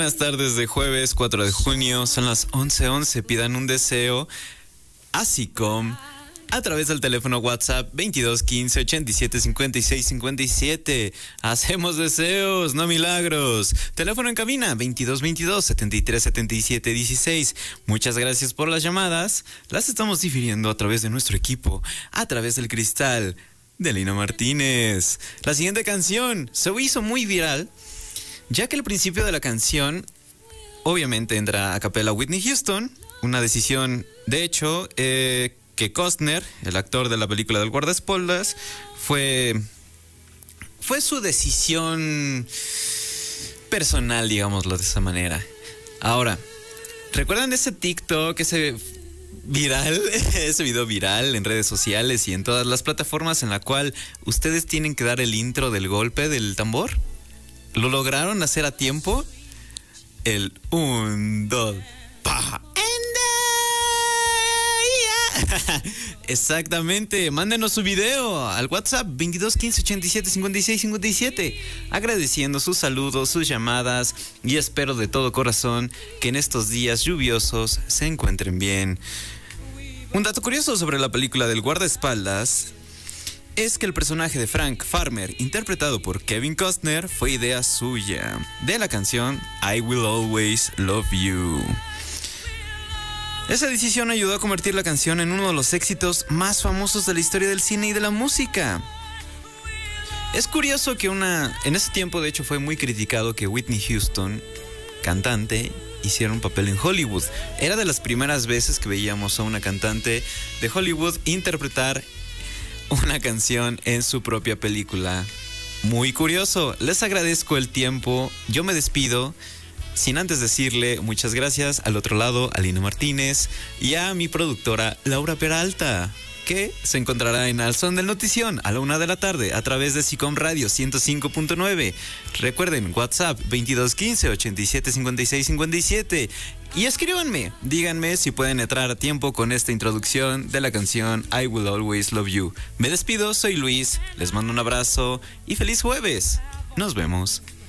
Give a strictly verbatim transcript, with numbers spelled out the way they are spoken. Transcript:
buenas tardes de jueves cuatro de junio. Son las once once. Pidan un deseo a SICOM a través del teléfono WhatsApp veintidós quince ochenta y siete cincuenta y seis cincuenta y siete. Hacemos deseos, no milagros. Teléfono en cabina veintidós veintidós setenta y tres setenta y siete dieciséis. Muchas gracias por las llamadas. Las estamos difiriendo a través de nuestro equipo, a través del cristal de Lina Martínez. La siguiente canción se hizo muy viral, ya que al principio de la canción obviamente entra a capela Whitney Houston. Una decisión, de hecho, eh, que Costner, el actor de la película del guardaespaldas, fue, fue su decisión personal, digámoslo de esa manera. Ahora, ¿recuerdan ese TikTok, ese viral, ese video viral en redes sociales y en todas las plataformas en la cual ustedes tienen que dar el intro del golpe del tambor? ¿Lo lograron hacer a tiempo? El un, dos, pa. Exactamente, mándenos su video al WhatsApp veintidós quince ochenta y siete cincuenta y seis cincuenta y siete, agradeciendo sus saludos, sus llamadas, y espero de todo corazón que en estos días lluviosos se encuentren bien. Un dato curioso sobre la película del guardaespaldas es que el personaje de Frank Farmer, interpretado por Kevin Costner, fue idea suya, de la canción I Will Always Love You. Esa decisión ayudó a convertir la canción en uno de los éxitos más famosos de la historia del cine y de la música. Es curioso que una... En ese tiempo, de hecho, fue muy criticado que Whitney Houston, cantante, hiciera un papel en Hollywood. Era de las primeras veces que veíamos a una cantante de Hollywood interpretar una canción en su propia película. Muy curioso. Les agradezco el tiempo. Yo me despido, sin antes decirle muchas gracias al otro lado a Lina Martínez y a mi productora Laura Peralta, que se encontrará en Al Son del Notición a la una de la tarde a través de SICOM Radio ciento cinco punto nueve. Recuerden, WhatsApp veintidós quince ochenta y siete cincuenta y seis cincuenta y siete. Y escríbanme, díganme si pueden entrar a tiempo con esta introducción de la canción I Will Always Love You. Me despido, soy Luis, les mando un abrazo y feliz jueves. Nos vemos.